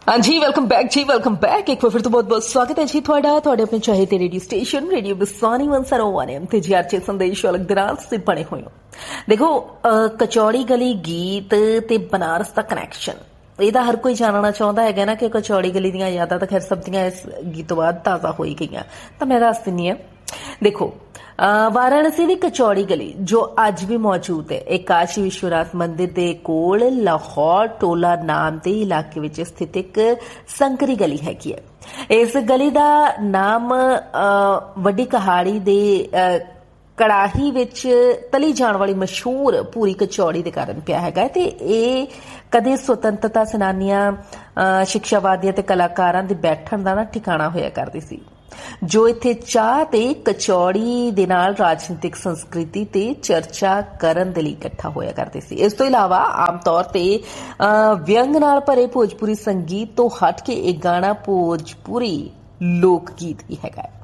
हाँ जी, welcome back जी, welcome back. एक बार फिर तो बहुत बहुत स्वागत है जी ਤੁਹਾਡਾ ਆਪਣੇ ਚਾਹੇ ਤੇ ਰੇਡੀਓ ਸਟੇਸ਼ਨ ਰੇਡੀਓ ਬਸਾਨੀ 101 ਤੇ ਜੀ ਆਰਚੇ ਸੰਦੇਸ਼ ਅਲਗ ਦਰਾਜ ਸੇ ਬਣੇ ਹੋਏ ਹੋ। ਦੇਖੋ ਕਚੌੜੀ ਗਲੀ ਗੀਤ ਤੇ ਬਨਾਰਸ ਦਾ ਕਨੈਕਸ਼ਨ ਇਹਦਾ ਹਰ ਕੋਈ ਜਾਣਨਾ ਚਾਹੁੰਦਾ ਹੈਗਾ ਨਾ ਕਿ ਕਚੌੜੀ ਗਲੀ ਦੀਆਂ ਯਾਦਾਂ ਤਾਂ ਖੈਰ ਸਭ ਦੀਆਂ ਇਸ ਗੀਤ ਤੋਂ ਬਾਅਦ ਤਾਜ਼ਾ ਹੋਈ ਗਈਆਂ। ਤਾਂ ਮੈਂ ਦੱਸ ਦਿੰਨੀ ਆ, ਦੇਖੋ वाराणसी की कचौड़ी गली जो अज भी मौजूद है एक काशी विश्वनाथ मंदिर के कोल लाहौर टोला नाम के इलाके में स्थित एक संकरी गली हैगी है। इस गली का नाम वड्डी कहाड़ी दे कड़ाही विच तली जाण वाली मशहूर पूरी कचौड़ी के कारण पिया हैगा ते ये कदे स्वतंत्रता सेनानियां शिक्षावादियों ते कलाकारां दे बैठण दा ना ठिकाना होया करदी सी जो इत्थे चाह ते कचौड़ी दे नाल राजनीतिक संस्कृति ते चर्चा करन दे लई इकट्ठा होया करदे सी। इस तो इलावा आम तौर ते व्यंग नाल भरे भोजपुरी संगीत तो हट के एक गाना भोजपुरी लोक गीत भी हैगा।